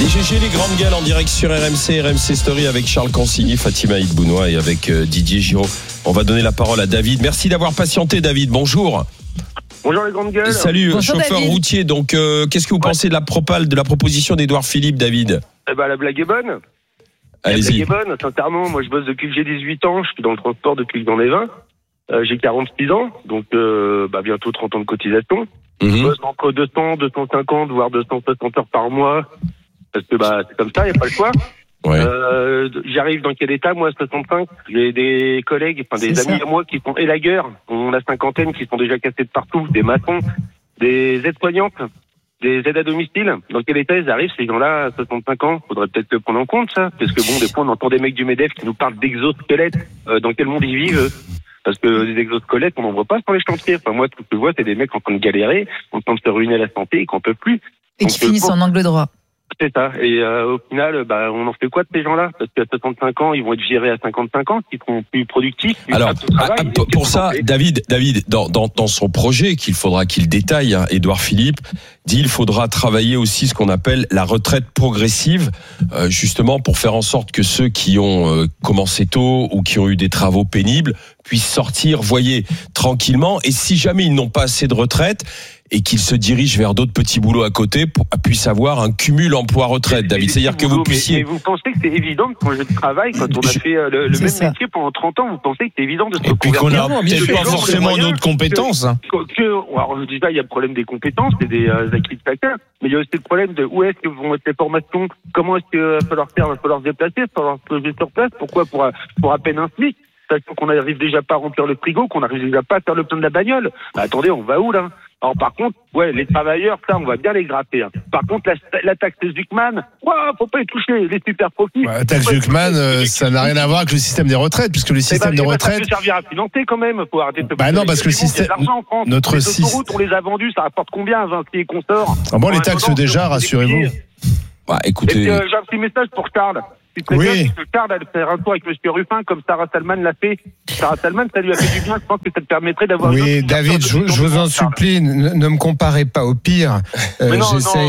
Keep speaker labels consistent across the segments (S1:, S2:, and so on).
S1: Les GG, les grandes gueules en direct sur RMC Story avec Charles Consigny, Fatima Idbounois et avec Didier Giraud. On va donner la parole à David. Merci d'avoir patienté, David. Bonjour.
S2: Bonjour les grandes gueules.
S1: Salut,
S3: bonjour,
S1: chauffeur
S3: David.
S1: routier. Donc, qu'est-ce que vous pensez de la proposition d'Édouard Philippe, David?
S2: La blague est bonne.
S1: Allez-y.
S2: La blague est bonne, sincèrement. Moi, je bosse depuis que j'ai 18 ans. Je suis dans le transport depuis que j'en ai 20. J'ai 46 ans, donc bientôt 30 ans de cotisation. Je bosse entre 200, 250, voire 260 heures par mois. Parce que c'est comme ça, il n'y a pas le choix.
S1: Ouais.
S2: J'arrive dans quel état, moi, à 65? J'ai des collègues, des amis à moi qui sont élagueurs, on a la cinquantaine, qui sont déjà cassés de partout, des maçons, des aides-soignantes, des aides à domicile. Dans quel état ils arrivent, ces gens-là, à 65 ans? Faudrait peut-être le prendre en compte, ça. Parce que des fois, on entend des mecs du MEDEF qui nous parlent d'exosquelettes. Dans quel monde ils vivent, eux? Parce que des exosquelettes, on n'en voit pas sur les chantiers. Enfin, moi, tout ce que je vois, c'est des mecs en train de galérer, en train de se ruiner la santé et qu'on peut plus.
S3: Et qui finissent en angle droit.
S2: C'est ça. Et au final, on en fait quoi de ces gens-là? Parce qu'à 65 ans, ils vont être virés à 55 ans, ils seront plus productifs.
S1: Alors, pour ça, David, dans son projet qu'il faudra qu'il détaille, Édouard Philippe dit il faudra travailler aussi ce qu'on appelle la retraite progressive, justement pour faire en sorte que ceux qui ont commencé tôt ou qui ont eu des travaux pénibles puissent sortir, tranquillement. Et si jamais ils n'ont pas assez de retraite et qu'ils se dirigent vers d'autres petits boulots à côté, puissent avoir un cumul emploi-retraite, David. C'est-à-dire que vous puissiez...
S2: Mais vous pensez que c'est évident de changer de travail quand on a fait le même métier pendant 30 ans? Vous pensez que c'est évident de se reconvertir?
S4: Et puis qu'on n'a peut-être pas forcément d'autres compétences.
S2: Alors, je dis pas, il y a le problème des compétences et des acquis de chacun, mais il y a aussi le problème de où est-ce que vont être les formations, comment est-ce qu'il va falloir faire, il va falloir se déplacer, il va falloir se loger sur place, pourquoi pour à peine un SMIC? Sachant qu'on n'arrive déjà pas à remplir le frigo, qu'on n'arrive déjà pas à faire le plein de la bagnole. Attendez, on va où là? Alors par contre, les travailleurs, ça, on va bien les gratter. Par contre, la taxe Zuckman, faut pas les toucher, les super profits.
S4: La taxe Zuckman, ça n'a rien à voir avec le système des retraites, puisque le système de retraite...
S2: Ça peut servir à financer quand même. Faut arrêter de
S4: non, parce que le système...
S2: l'argent en France.
S4: Notre
S2: les autoroutes, on les a vendues, ça rapporte combien à Vinci et consorts?
S4: les taxes déjà, rassurez-vous.
S1: Écoutez...
S2: J'ai un petit message pour Charles.
S4: Oui.
S2: Charles a fait un tour avec M. Ruffin, comme Sarah Salman l'a fait. Sarah Salman, ça lui a fait du bien. Je pense que ça te permettrait d'avoir...
S4: Oui, David, je vous en supplie, ne me comparez pas au pire. J'essaye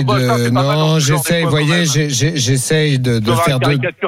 S4: de faire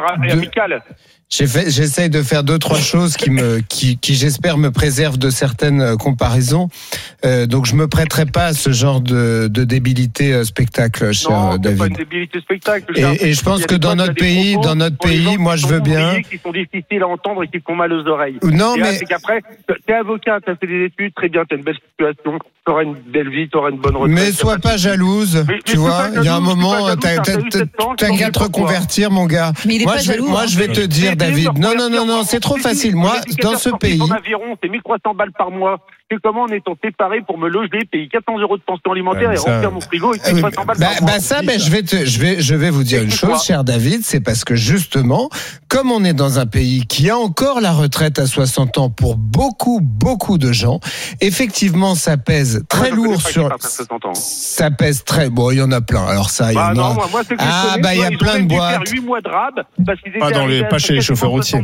S4: J'essaye de faire 2-3 choses qui j'espère me préservent de certaines comparaisons. Donc je me prêterai pas à ce genre de débilité spectacle, cher David.
S2: Pas une débilité spectacle.
S4: Et je pense que dans notre pays, moi je veux bien.
S2: Qui sont difficiles à entendre et qui font mal aux oreilles.
S4: Non, mais
S2: c'est qu'après, t'es avocat, t'as fait des études, très bien, t'as une belle situation, t'auras une belle vie, t'auras une bonne retraite.
S4: Mais sois pas jalouse, tu vois. Il y a un moment, t'as qu'à te reconvertir, mon gars.
S3: Mais il est pas jaloux.
S4: Moi, je vais te dire, David. Non, c'est trop facile. Moi, dans ce pays.
S2: En aviron, c'est 1300 balles par mois. C'est comment, en étant séparé pour me loger, payer 400 € de pension alimentaire et remplir mon frigo et 1300 balles par mois.
S4: Je vais vous dire une chose, cher David, c'est parce que justement, comme on est dans un pays qui a encore la retraite à 60 ans pour beaucoup de gens, effectivement, ça pèse très lourd sur. Ça pèse très. Bon, il y en a plein. Alors ça, il y en a. Il y a plein de boîtes.
S2: Faire 8 mois de rab parce qu'ils étaient
S4: pas chez les chauffeurs routiers.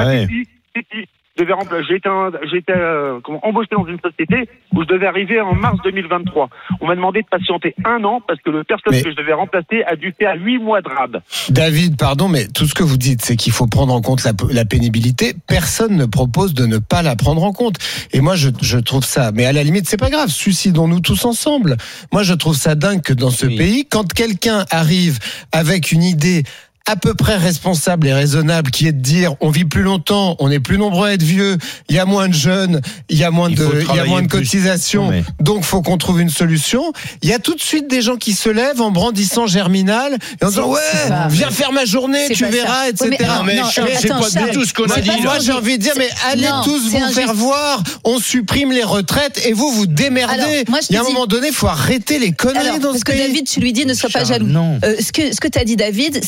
S2: J'ai été embauché dans une société où je devais arriver en mars 2023. On m'a demandé de patienter 1 an parce que le personne que je devais remplacer a dû faire 8 mois de rab.
S4: David, pardon, mais tout ce que vous dites, c'est qu'il faut prendre en compte la pénibilité. Personne ne propose de ne pas la prendre en compte. Et moi, je trouve ça, mais à la limite, c'est pas grave. Suicidons-nous tous ensemble. Moi, je trouve ça dingue que dans ce pays, quand quelqu'un arrive avec une idée à peu près responsable et raisonnable, qui est de dire on vit plus longtemps, on est plus nombreux à être vieux, il y a moins de jeunes, il y a moins de cotisations, donc faut qu'on trouve une solution. Il y a tout de suite des gens qui se lèvent en brandissant Germinal et en disant viens faire ma journée, tu verras, etc.
S3: C'est pas du tout ce qu'on a dit.
S4: Moi j'ai envie de dire allez tous vous faire voir, on supprime les retraites et vous démerdez. Il y a un moment donné, faut arrêter les conneries dans ce pays.
S3: Parce que David, tu lui dis ne sois pas jaloux. Ce que t'as dit, David, c'est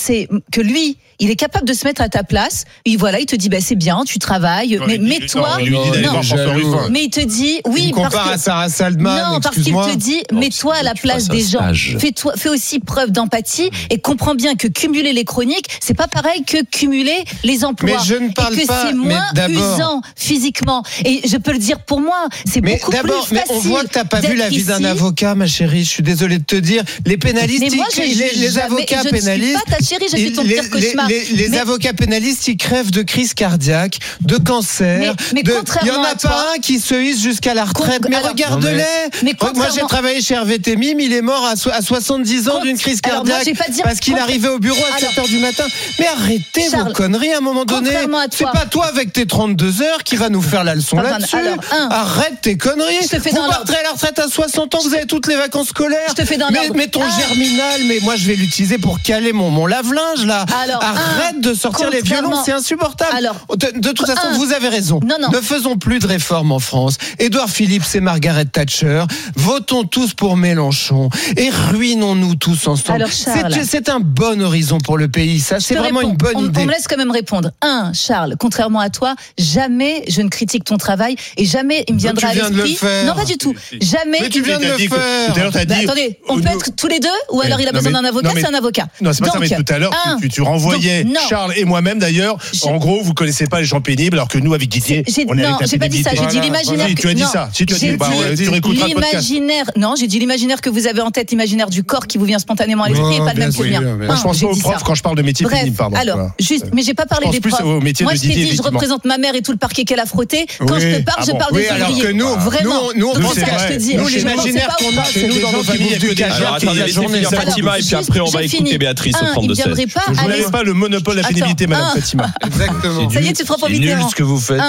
S3: que lui, il est capable de se mettre à ta place. Et voilà, il te dit, c'est bien, tu travailles, mais mets-toi.
S5: Il lui dit d'aller voir François Ruffin.
S3: Mais il te dit, oui,
S4: il compare à Sarah Saldman.
S3: Non, parce qu'il te dit, mets-toi à la place des gens. Fais aussi preuve d'empathie et comprends bien que cumuler les chroniques, c'est pas pareil que cumuler les emplois.
S4: Mais je ne parle
S3: et que
S4: pas.
S3: C'est moins usant physiquement. Et je peux le dire pour moi, c'est beaucoup plus facile.
S4: Mais on voit que t'as pas vu la vie d'un avocat, ma chérie. Je suis désolé de te dire. Les pénalistes, les avocats pénalistes.
S3: Je ne suis pas ta chérie, je suis ton pire cauchemar.
S4: Les avocats pénalistes, ils crèvent de crise cardiaque, de cancer.
S3: Mais
S4: il y en a pas un qui se hisse jusqu'à la retraite. Mais regarde-les. Moi, j'ai travaillé chez Hervé Temim. Il est mort à 70 ans d'une crise cardiaque parce qu'il arrivait au bureau à 7h du matin. Mais arrêtez vos conneries à un moment donné. C'est pas toi avec tes 32 heures qui va nous faire la leçon là-dessus. Arrête tes conneries. Vous partirez à la retraite à 60 ans, vous avez toutes les vacances scolaires. Mais ton germinal, mais moi je vais l'utiliser pour caler mon lave-linge là. Arrête de sortir les violons, c'est insupportable. De toute façon, vous avez raison. Ne faisons plus de réformes en France. Édouard Philippe, c'est Margaret Thatcher. Votons tous pour Mélenchon et ruinons-nous tous ensemble. C'est un bon horizon pour le pays. Ça, c'est vraiment une bonne idée.
S3: On me laisse quand même répondre. Charles, contrairement à toi, jamais je ne critique ton travail et jamais il me viendra à l'esprit. Non, pas du tout. Jamais.
S4: Mais tu viens de le faire.
S5: Tout à l'heure, t'as dit.
S3: Attendez, on peut être tous les deux ou alors il a besoin d'un avocat, c'est un avocat.
S5: Non, c'est pas ça, mais tout à l'heure, tu renvoyais Charles et moi-même d'ailleurs. En gros, vous connaissez pas les gens pénibles, alors que nous, avec Guittier, on est avec la pénibilité.
S3: Non, j'ai pas dit ça, j'ai dit l'imaginaire.
S5: Tu as dit ça. Si tu as dit, tu réécouteras le podcast.
S3: Non, j'ai dit l'imaginaire que vous avez en tête, l'imaginaire du corps qui vous vient spontanément à l'esprit et pas le même que le mien.
S5: Moi, je pense pas aux profs quand je parle de métier pénible, pardon.
S3: Alors, juste, mais j'ai pas parlé des profs. Moi, je t'ai dit, je représente ma mère et tout le parquet qu'elle a frotté. Quand je te parle, je parle des ouvriers.
S4: Que nous,
S3: vraiment.
S4: Nous,
S3: c'est ça que je te dis.
S4: Nous, l'imaginaire qu'on a, c'est nous dans nos familles du
S1: Alors, attendez, laissez finir Fatima et puis après, on va écouter Béatrice au 32-16.
S5: Je vous laisse pas le monopole de la pénibilité, madame Fatima.
S4: Exactement.
S3: Ça y est, tu te prends pour Mitterrand.
S1: Nul ce que vous faites.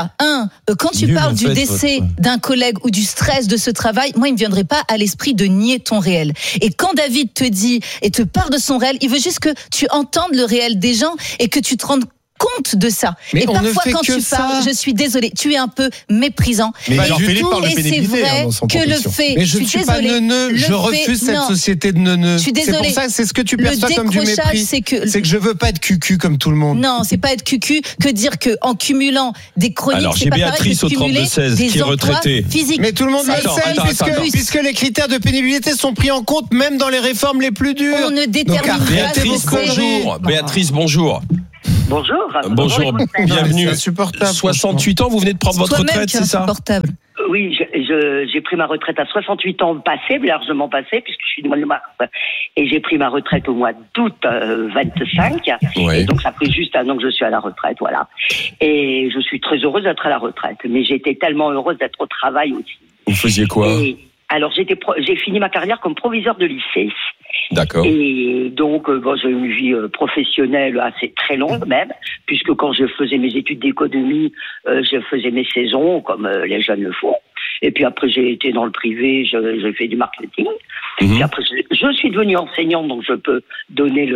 S3: Quand tu parles du décès d'un collègue ou du stress de ce travail, moi, il me viendrait pas à l'esprit de nier ton réel. Et quand David te dit et te parle de son réel, il veut juste que tu entendes le réel des gens et que tu te rendes compte de ça.
S4: Mais
S3: et parfois quand tu parles, je suis désolée, tu es un peu méprisant.
S5: Mais alors Philippe parle de
S3: et c'est vrai que le fait,
S4: mais je ne suis pas neuneux, je refuse cette société de neuneux.
S3: Je suis désolée.
S4: C'est pour ça, c'est ce que tu perçois comme du mépris. C'est que je veux pas être cucu comme tout le monde.
S3: Non, c'est pas être cucu que dire que en cumulant des chroniques,
S1: alors, j'ai Béatrice au 32-16 qui est retraitée.
S4: Mais tout le monde le sait, puisque les critères de pénibilité sont pris en compte même dans les réformes les plus dures.
S3: On ne détermine pas.
S1: Béatrice, bonjour. Bonjour, bienvenue. 68 ans, vous venez de prendre votre retraite, c'est ça?
S6: Oui, j'ai pris ma retraite à 68 ans passés, largement passés, puisque je suis du mois de mars. Et j'ai pris ma retraite au mois d'août 25. Ouais. Et donc, ça fait juste un an que je suis à la retraite, voilà. Et je suis très heureuse d'être à la retraite. Mais j'étais tellement heureuse d'être au travail aussi.
S1: Vous faisiez quoi?
S6: Alors, j'ai fini ma carrière comme proviseur de lycée.
S1: D'accord.
S6: Et donc, j'ai eu une vie professionnelle assez très longue même, puisque quand je faisais mes études d'économie, je faisais mes saisons, comme les jeunes le font. Et puis après, j'ai été dans le privé, j'ai fait du marketing. Puis après, je suis devenue enseignante, donc je peux donner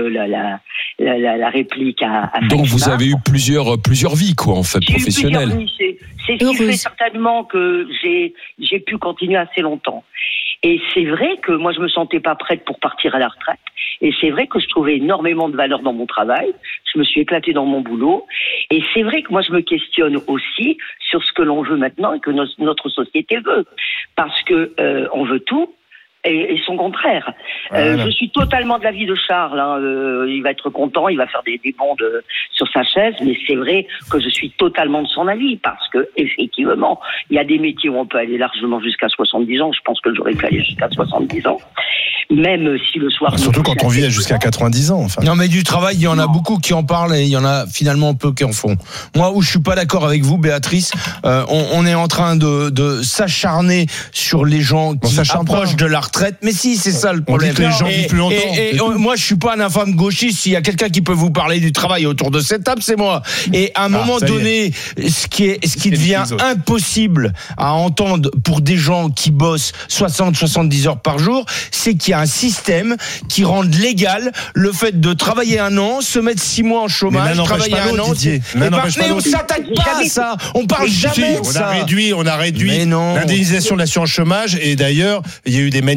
S6: la réplique à
S1: donc vous avez eu plusieurs vies, quoi, en fait, professionnelles.
S6: C'est ce qui fait certainement que j'ai pu continuer assez longtemps. Et c'est vrai que moi, je me sentais pas prête pour partir à la retraite. Et c'est vrai que je trouvais énormément de valeur dans mon travail. Je me suis éclatée dans mon boulot. Et c'est vrai que moi, je me questionne aussi sur ce que l'on veut maintenant et que notre société veut. Parce que on veut tout. Et son contraire. Voilà. Je suis totalement de l'avis de Charles. Il va être content, il va faire des bonds sur sa chaise, mais c'est vrai que je suis totalement de son avis parce que effectivement, il y a des métiers où on peut aller largement jusqu'à 70 ans. Je pense que j'aurais pu aller jusqu'à 70 ans, même si le soir.
S5: Surtout quand on vit jusqu'à 90 ans. Enfin.
S7: Non, mais du travail, il y en a beaucoup qui en parlent et il y en a finalement peu qui en font. Moi, où je suis pas d'accord avec vous, Béatrice, on est en train de s'acharner sur les gens qui approchent de la retraite. Mais si, c'est ça le problème.
S5: On dit que les gens vivent plus longtemps.
S7: Et moi, je suis pas un infâme gauchiste. S'il y a quelqu'un qui peut vous parler du travail autour de cette table, c'est moi. Et à un moment donné, ce qui devient impossible à entendre pour des gens qui bossent 60-70 heures par jour, c'est qu'il y a un système qui rende légal le fait de travailler un an, se mettre 6 mois en chômage, travailler un an. Mais on s'attaque pas à ça. On parle jamais de ça.
S5: On a réduit l'indemnisation de l'assurance chômage. Et d'ailleurs, il y a eu des manifestations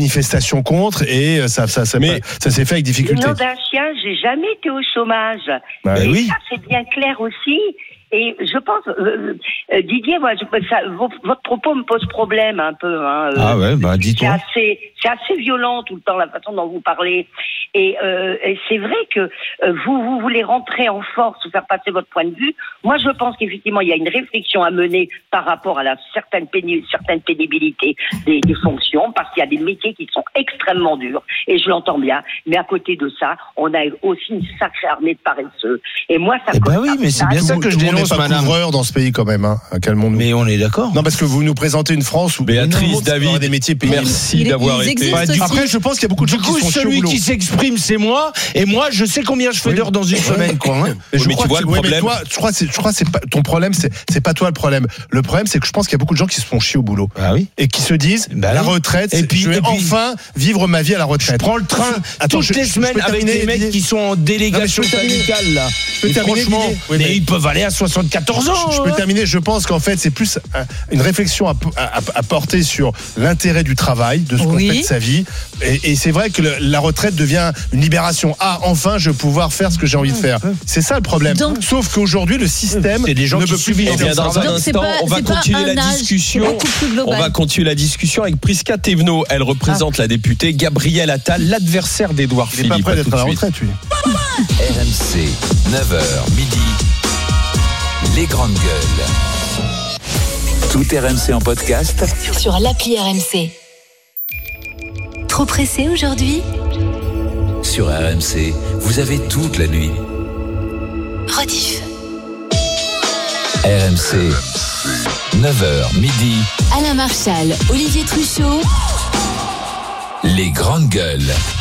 S5: manifestations contre et ça s'est fait avec difficulté.
S6: Le nom d'un chien, j'ai jamais été au chômage.
S5: Bah,
S6: et
S5: oui.
S6: ça, c'est bien clair aussi. Et je pense, Didier, votre propos me pose problème un peu.
S7: Ah ouais, dis-toi.
S6: C'est assez violent tout le temps la façon dont vous parlez. Et c'est vrai que vous voulez rentrer en force ou faire passer votre point de vue. Moi, je pense qu'effectivement, il y a une réflexion à mener par rapport à la certaine pénibilité des fonctions, parce qu'il y a des métiers qui sont extrêmement durs. Et je l'entends bien. Mais à côté de ça, on a aussi une sacrée armée de paresseux. Et moi, ça.
S7: Oui, mais c'est bien ça que je dénonce.
S5: Pas couvreur dans ce pays quand même, calmons-nous.
S7: Mais on est d'accord.
S5: Non, parce que vous nous présentez une France où
S1: Béatrice, David,
S5: des métiers pénibles.
S1: Merci d'avoir été.
S5: Après, je pense qu'il y a beaucoup de gens qui sont
S7: celui qui s'exprime, c'est moi, et moi, je sais combien je fais d'heures dans une semaine, quoi.
S5: Mais
S1: tu vois le problème.
S5: Toi, je crois que c'est pas ton problème, c'est pas toi le problème. Le problème, c'est que je pense qu'il y a beaucoup de gens qui se font chier au boulot.
S7: Ah oui.
S5: Et qui se disent, la retraite, je vais enfin vivre ma vie à la retraite.
S7: Je prends le train toutes les semaines avec des mecs qui sont en délégation syndicale, là. Franchement, mais ils peuvent aller à 74 ans.
S5: Je peux terminer. Je pense qu'en fait, c'est plus une réflexion à porter sur l'intérêt du travail, de ce qu'on fait de sa vie. Et c'est vrai que la retraite devient une libération. Enfin, je vais pouvoir faire ce que j'ai envie de faire. C'est ça le problème. Sauf qu'aujourd'hui, le système
S7: ne peut plus
S1: subir. Dans un instant, on va continuer la discussion. On va continuer la discussion avec Prisca Thévenot. Elle représente la députée Gabrielle Attal, l'adversaire d'Édouard Philippe.
S5: Il n'est pas prêt d'être à la retraite, lui.
S8: RMC, 9h midi. Les grandes gueules. Tout RMC en podcast
S9: sur l'appli RMC. Trop pressé aujourd'hui?
S8: Sur RMC, vous avez toute la nuit.
S9: Rediff.
S8: RMC, 9h midi.
S9: Alain Marchal, Olivier Truchot.
S8: Les grandes gueules.